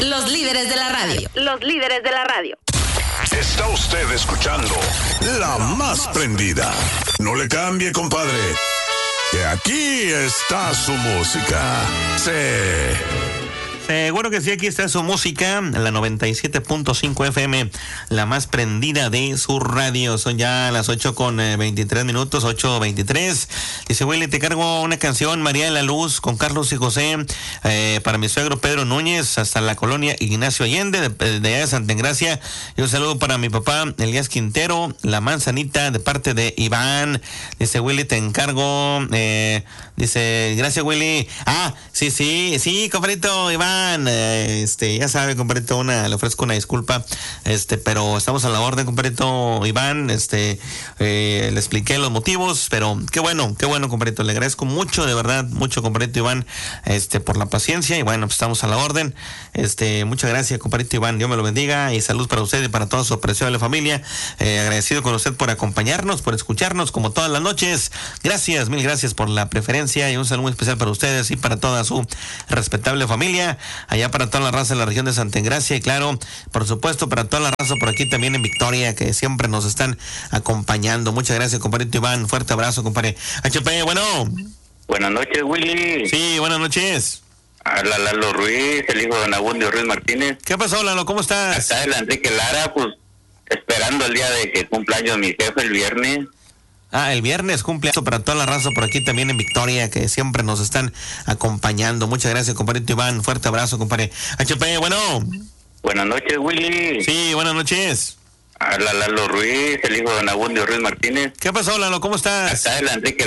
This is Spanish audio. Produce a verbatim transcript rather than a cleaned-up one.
Los líderes de la radio. Los líderes de la radio. Está usted escuchando La Más Prendida. No le cambie, compadre, que aquí está su música. Sí. Seguro que sí, aquí está su música, la noventa y siete punto cinco F M, la más prendida de su radio. Son ya las ocho con veintitrés minutos, ocho veintitrés. Dice, Willy, te cargo una canción, María de la Luz, con Carlos y José, eh, para mi suegro Pedro Núñez, hasta la colonia Ignacio Allende, de, de allá de Santa Engracia. Y un saludo para mi papá, Elías Quintero, La Manzanita, de parte de Iván. Dice, Willy, te encargo, eh, dice, gracias, Willy. Ah, sí, sí, sí, compadrito Iván. Este, ya sabe, compadrito, una, le ofrezco una disculpa, este, pero estamos a la orden, compadrito Iván, este, eh, le expliqué los motivos, pero qué bueno, qué bueno, compadrito, le agradezco mucho, de verdad, mucho, compadrito Iván, este, por la paciencia, y bueno, pues estamos a la orden, este, muchas gracias, compadrito Iván, Dios me lo bendiga, y salud para usted y para toda su apreciable familia, eh, agradecido con usted por acompañarnos, por escucharnos, como todas las noches, gracias, mil gracias por la preferencia, y un saludo muy especial para ustedes y para toda su respetable familia, allá para toda la raza de la región de Santa Engracia y claro, por supuesto para toda la raza por aquí también en Victoria que siempre nos están acompañando. Muchas gracias, compadrito Iván, fuerte abrazo, compadre. H P, bueno. Buenas noches, Willy. Sí, buenas noches. Habla Lalo Ruiz, el hijo de Don Abundio Ruiz Martínez. ¿Qué pasó, Lalo? ¿Cómo estás? Acá el Enrique Lara, pues esperando el día de que cumpleaños mi jefe el viernes. Ah, el viernes cumpleaños para toda la raza por aquí también en Victoria, que siempre nos están acompañando. Muchas gracias, compadrito Iván. Fuerte abrazo, compadre. H P, bueno. Buenas noches, Willy. Sí, buenas noches. Habla Lalo Ruiz, el hijo de Don Abundio Ruiz Martínez. ¿Qué pasó, Lalo? ¿Cómo estás? Acá el Enrique